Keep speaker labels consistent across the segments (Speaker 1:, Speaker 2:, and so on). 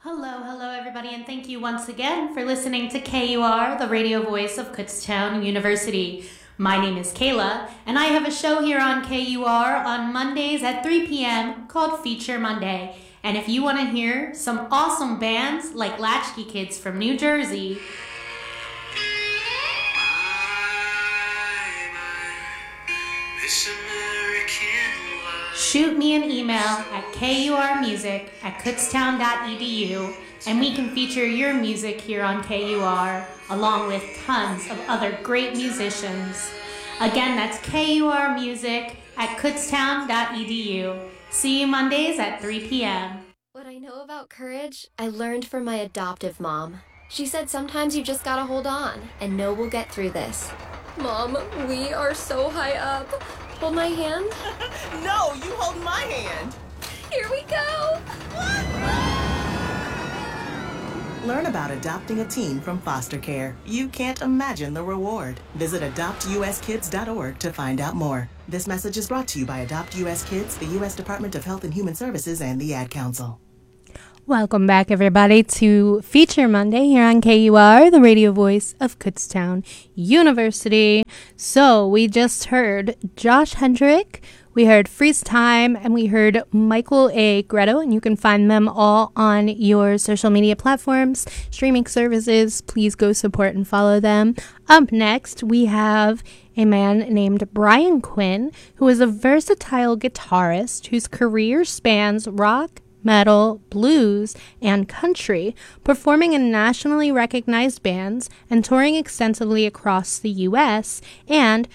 Speaker 1: Hello, everybody, and thank you once again for listening to KUR, the radio voice of Kutztown University. My name is Kayla, and I have a show here on KUR on Mondays at 3 p.m. called Feature Monday. And if you want to hear some awesome bands like Latchkey Kids from New Jersey, shoot me an email at kurmusic@kutztown.edu, and we can feature your music here on KUR, along with tons of other great musicians. Again, that's kurmusic@kutztown.edu. See you Mondays at 3 p.m.
Speaker 2: What I know about courage, I learned from my adoptive mom. She said sometimes you just gotta hold on and know we'll get through this. Mom, we are so high up. Hold my hand.
Speaker 3: No, you hold my hand.
Speaker 2: Here we go.
Speaker 3: Learn about adopting a teen from foster care. You can't imagine the reward. Visit adoptuskids.org to find out more. This message is brought to you by Adopt US Kids, the U.S. Department of Health and Human Services, and the Ad Council.
Speaker 1: Welcome back, everybody, to Feature Monday here on KUR, the radio voice of Kutztown University. So we just heard Josh Hendrick, we heard Freeze Time, and we heard Michael A. Greto, and you can find them all on your social media platforms, streaming services. Please go support and follow them. Up next, we have a man named Brian Quinn, who is a versatile guitarist whose career spans rock, metal, blues, and country, performing in nationally recognized bands and touring extensively across the U.S. and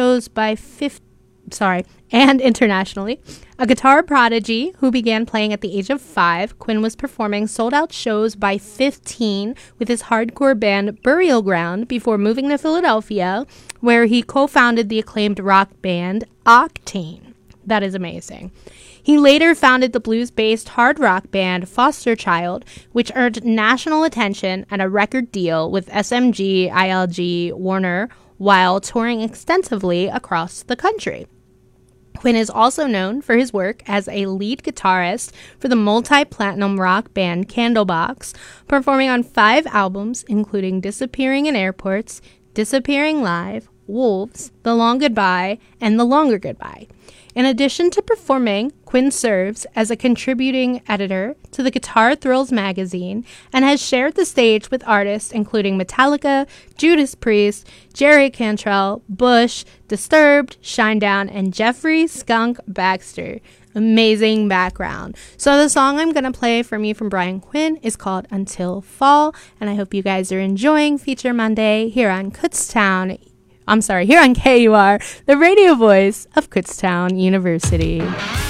Speaker 1: and internationally. A guitar prodigy who began playing at the age of 5, Quinn was performing sold-out shows by 15 with his hardcore band Burial Ground before moving to Philadelphia, where he co-founded the acclaimed rock band Octane. That is amazing. He later founded the blues-based hard rock band Foster Child, which earned national attention and a record deal with SMG, ILG, Warner, while touring extensively across the country. Quinn is also known for his work as a lead guitarist for the multi-platinum rock band Candlebox, performing on 5 albums, including Disappearing in Airports, Disappearing Live, Wolves, The Long Goodbye, and The Longer Goodbye. In addition to performing, Quinn serves as a contributing editor to the Guitar Thrills magazine and has shared the stage with artists including Metallica, Judas Priest, Jerry Cantrell, Bush, Disturbed, Shinedown, and Jeffrey Skunk Baxter. Amazing background. So the song I'm going to play from Brian Quinn is called Until Fall, and I hope you guys are enjoying Feature Monday here on KUR, the radio voice of Kutztown University.